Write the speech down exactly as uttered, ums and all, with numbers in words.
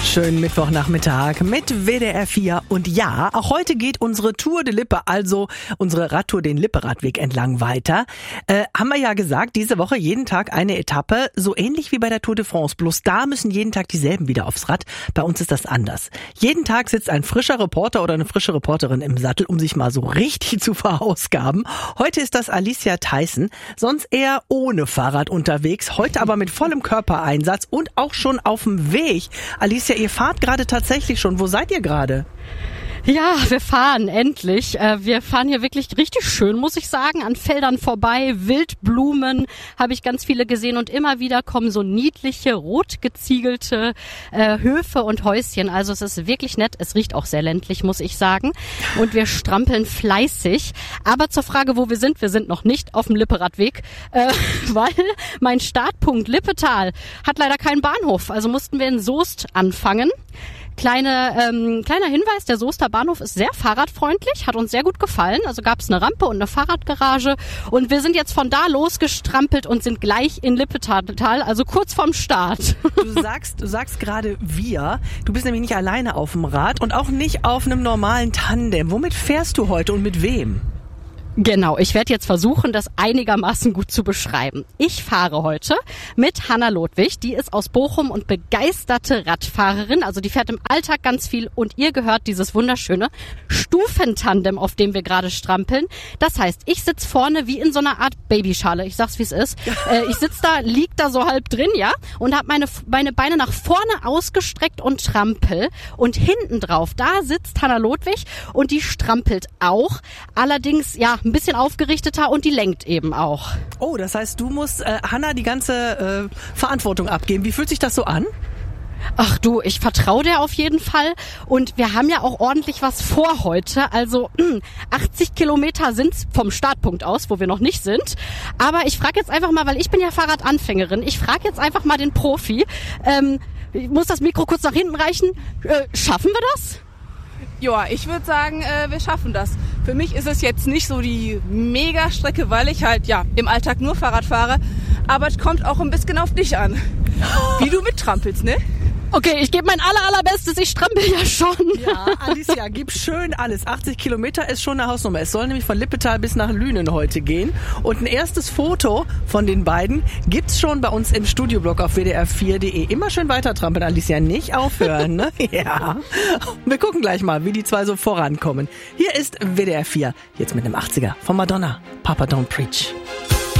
Schönen Mittwochnachmittag mit W D R vier. Und ja, auch heute geht unsere Tour de Lippe, also unsere Radtour den Lippe-Radweg entlang weiter. Äh, haben wir ja gesagt, diese Woche jeden Tag eine Etappe, so ähnlich wie bei der Tour de France. Bloß da müssen jeden Tag dieselben wieder aufs Rad. Bei uns ist das anders. Jeden Tag sitzt ein frischer Reporter oder eine frische Reporterin im Sattel, um sich mal so richtig zu verausgaben. Heute ist das Alicia Theissen, sonst eher ohne Fahrrad unterwegs, heute aber mit vollem Körpereinsatz und auch schon auf dem Weg. Alicia, ihr fahrt gerade tatsächlich schon. Wo seid ihr gerade? Ja, wir fahren endlich. Wir fahren hier wirklich richtig schön, muss ich sagen, an Feldern vorbei. Wildblumen habe ich ganz viele gesehen und immer wieder kommen so niedliche, rot geziegelte äh, Höfe und Häuschen. Also es ist wirklich nett. Es riecht auch sehr ländlich, muss ich sagen. Und wir strampeln fleißig. Aber zur Frage, wo wir sind, wir sind noch nicht auf dem Lippe-Radweg, äh, weil mein Startpunkt Lippetal hat leider keinen Bahnhof. Also mussten wir in Soest anfangen. Kleine, ähm, kleiner Hinweis, der Soester Bahnhof ist sehr fahrradfreundlich, hat uns sehr gut gefallen. Also gab es eine Rampe und eine Fahrradgarage und wir sind jetzt von da losgestrampelt und sind gleich in Lippetal, also kurz vorm Start. Du sagst, du sagst gerade wir. Du bist nämlich nicht alleine auf dem Rad und auch nicht auf einem normalen Tandem. Womit fährst du heute und mit wem? Genau, ich werde jetzt versuchen, das einigermaßen gut zu beschreiben. Ich fahre heute mit Hanna Lodwig, die ist aus Bochum und begeisterte Radfahrerin, also die fährt im Alltag ganz viel und ihr gehört dieses wunderschöne Stufentandem, auf dem wir gerade strampeln. Das heißt, ich sitze vorne wie in so einer Art Babyschale, ich sag's wie es ist. Äh, ich sitze da, lieg da so halb drin, ja, und habe meine, meine Beine nach vorne ausgestreckt und trampel und hinten drauf, da sitzt Hanna Lodwig und die strampelt auch, allerdings, ja, ein bisschen aufgerichteter und die lenkt eben auch. Oh, das heißt, du musst äh, Hanna die ganze äh, Verantwortung abgeben. Wie fühlt sich das so an? Ach du, ich vertraue dir auf jeden Fall und wir haben ja auch ordentlich was vor heute, also achtzig Kilometer sind's vom Startpunkt aus, wo wir noch nicht sind, aber ich frage jetzt einfach mal, weil ich bin ja Fahrradanfängerin, ich frage jetzt einfach mal den Profi, ähm, ich muss das Mikro kurz nach hinten reichen, äh, schaffen wir das? Ja, ich würde sagen, äh, wir schaffen das. Für mich ist es jetzt nicht so die Mega-Strecke, weil ich halt ja im Alltag nur Fahrrad fahre. Aber es kommt auch ein bisschen auf dich an, wie du mittrampelst, ne? Okay, ich gebe mein aller, allerbestes, ich strampel ja schon. Ja, Alicia, gib schön alles. achtzig Kilometer ist schon eine Hausnummer. Es soll nämlich von Lippetal bis nach Lünen heute gehen. Und ein erstes Foto von den beiden gibt's schon bei uns im Studioblog auf w d r vier punkt d e. Immer schön weiter trampeln, Alicia, nicht aufhören, ne? Ja. Wir gucken gleich mal, wie die zwei so vorankommen. Hier ist W D R vier, jetzt mit einem achtziger von Madonna, Papa Don't Preach.